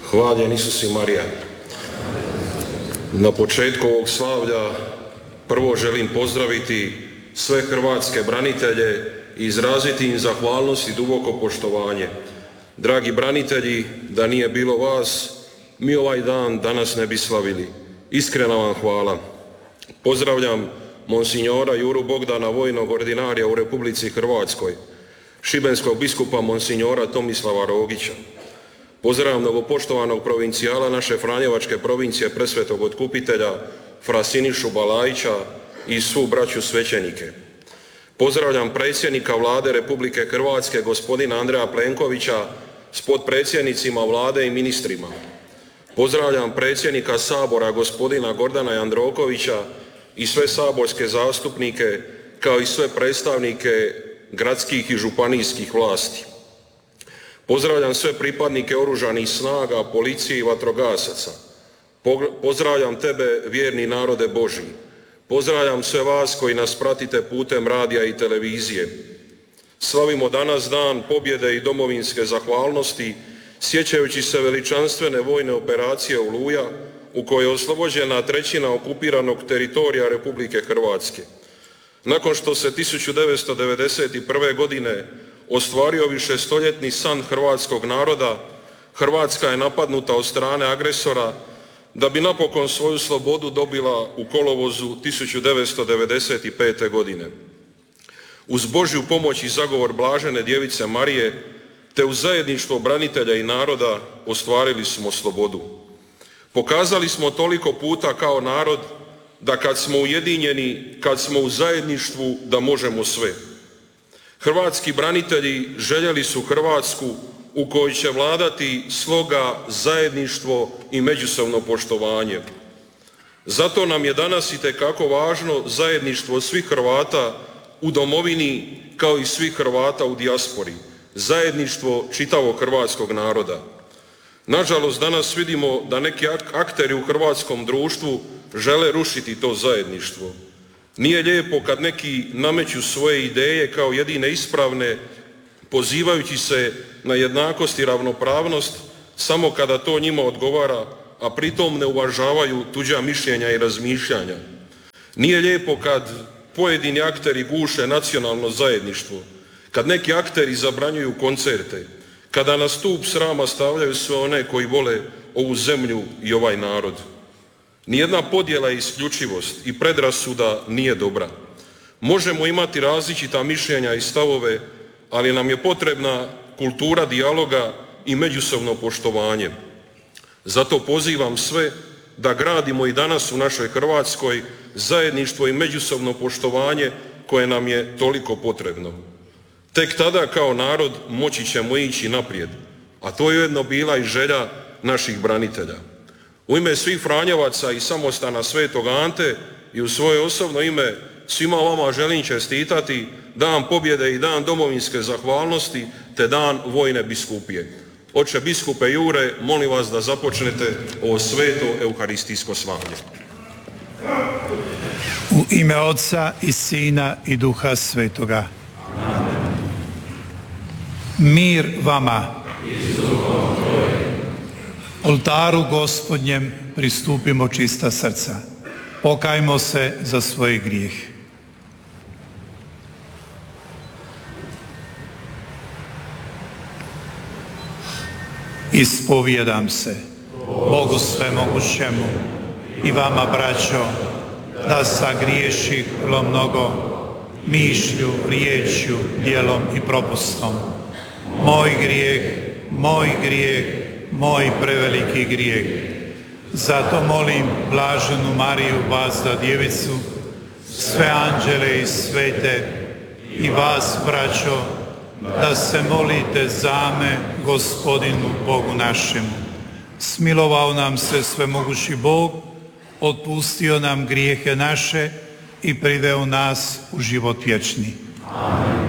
Hvaljen Isus i Marija. Na početku ovog slavlja prvo želim pozdraviti sve hrvatske branitelje i izraziti im zahvalnost i duboko poštovanje. Dragi branitelji, da nije bilo vas, mi ovaj dan danas ne bi slavili. Iskrena vam hvala. Pozdravljam monsinjora Juru Bogdana, vojnog ordinarija u Republici Hrvatskoj, šibenskog biskupa monsinjora Tomislava Rogića. Pozdravljam novopoštovanog provincijala naše Franjevačke provincije Presvetog Otkupitelja fra Sinišu Balajića i svu braću svećenike. Pozdravljam predsjednika Vlade Republike Hrvatske gospodina Andreja Plenkovića s potpredsjednicima Vlade i ministrima. Pozdravljam predsjednika Sabora gospodina Gordana Jandrokovića i sve saborske zastupnike kao i sve predstavnike gradskih i županijskih vlasti. Pozdravljam sve pripadnike oružanih snaga, policije i vatrogasaca. Pozdravljam tebe, vjerni narode Božji. Pozdravljam sve vas koji nas pratite putem radija i televizije. Slavimo danas dan pobjede i domovinske zahvalnosti, sjećajući se veličanstvene vojne operacije Oluja, u kojoj je oslobođena 1/3 okupiranog teritorija Republike Hrvatske. Nakon što se 1991. godine ostvario višestoljetni san hrvatskog naroda, Hrvatska je napadnuta od strane agresora da bi napokon svoju slobodu dobila u kolovozu 1995. godine. Uz Božju pomoć i zagovor Blažene Djevice Marije, te uz zajedništvo branitelja i naroda ostvarili smo slobodu. Pokazali smo toliko puta kao narod da kad smo ujedinjeni, kad smo u zajedništvu, da možemo sve. Hrvatski branitelji željeli su Hrvatsku u kojoj će vladati sloga, zajedništvo i međusobno poštovanje. Zato nam je danas itekako važno zajedništvo svih Hrvata u domovini kao i svih Hrvata u dijaspori, zajedništvo čitavog hrvatskog naroda. Nažalost, danas vidimo da neki akteri u hrvatskom društvu žele rušiti to zajedništvo. Nije lijepo kad neki nameću svoje ideje kao jedine ispravne, pozivajući se na jednakost i ravnopravnost samo kada to njima odgovara, a pritom ne uvažavaju tuđa mišljenja i razmišljanja. Nije lijepo kad pojedini akteri guše nacionalno zajedništvo, kad neki akteri zabranjuju koncerte, kada na stup srama stavljaju sve one koji vole ovu zemlju i ovaj narod. Nijedna podjela i isključivost i predrasuda nije dobra. Možemo imati različita mišljenja i stavove, ali nam je potrebna kultura dijaloga i međusobno poštovanje. Zato pozivam sve da gradimo i danas u našoj Hrvatskoj zajedništvo i međusobno poštovanje koje nam je toliko potrebno. Tek tada kao narod moći ćemo ići naprijed, a to je ujedno bila i želja naših branitelja. U ime svih Franjevaca i samostana Svetog Ante i u svoje osobno ime svima vama želim čestitati Dan pobjede i Dan domovinske zahvalnosti te Dan vojne biskupije. Oče biskupe Jure, molim vas da započnete ovo sveto euharistijsko slavlje. U ime Otca i Sina i Duha Svetoga. Mir vama. Oltaru Gospodnjem pristupimo čista srca. Pokajmo se za svoje grijehe. Ispovijedam se Bogu svemogućemu i vama, braćo, da sagriješilo mnogo mišlju, riječju, djelom i propustom. Moj grijeh, moj preveliki grijeh. Zato molim Blaženu Mariju, Vazda Djevicu, sve anđele i svete i vas, braćo, da se molite zame Gospodinu Bogu našemu. Smilovao nam se svemogući Bog, otpustio nam grijehe naše i priveo nas u život vječni. Amen.